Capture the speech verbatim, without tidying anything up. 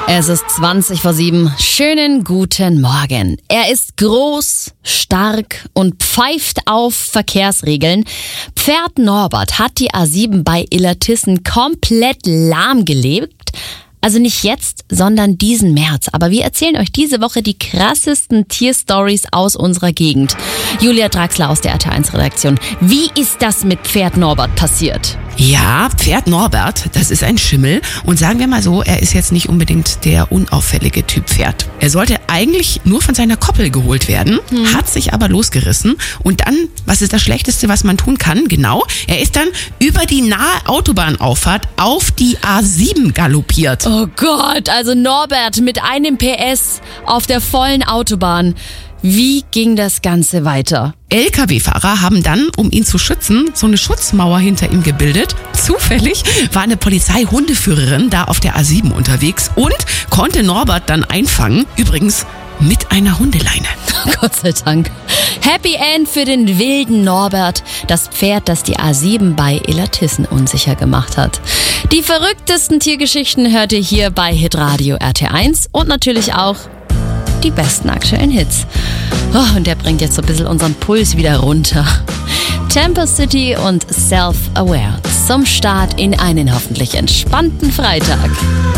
Es ist zwanzig vor sieben. Schönen guten Morgen. Er ist groß, stark und pfeift auf Verkehrsregeln. Pferd Norbert hat die A sieben bei Illertissen komplett lahmgelegt. Also nicht jetzt, sondern diesen März. Aber wir erzählen euch diese Woche die krassesten Tierstories aus unserer Gegend. Julia Draxler aus der R T eins Redaktion. Wie ist das mit Pferd Norbert passiert? Ja, Pferd Norbert, das ist ein Schimmel. Und sagen wir mal so, er ist jetzt nicht unbedingt der unauffällige Typ Pferd. Er sollte eigentlich nur von seiner Koppel geholt werden, hm. hat sich aber losgerissen. Und dann, was ist das Schlechteste, was man tun kann? Genau, er ist dann über die nahe Autobahnauffahrt auf die A sieben galoppiert. Oh Gott, also Norbert mit einem P S auf der vollen Autobahn. Wie ging das Ganze weiter? L K W-Fahrer haben dann, um ihn zu schützen, so eine Schutzmauer hinter ihm gebildet. Zufällig war eine Polizeihundeführerin da auf der A sieben unterwegs und konnte Norbert dann einfangen. Übrigens mit einer Hundeleine. Gott sei Dank. Happy End für den wilden Norbert, das Pferd, das die A sieben bei Illertissen unsicher gemacht hat. Die verrücktesten Tiergeschichten hört ihr hier bei Hitradio R T eins und natürlich auch die besten aktuellen Hits. Oh, und der bringt jetzt so ein bisschen unseren Puls wieder runter. Temple City und Self-Aware zum Start in einen hoffentlich entspannten Freitag.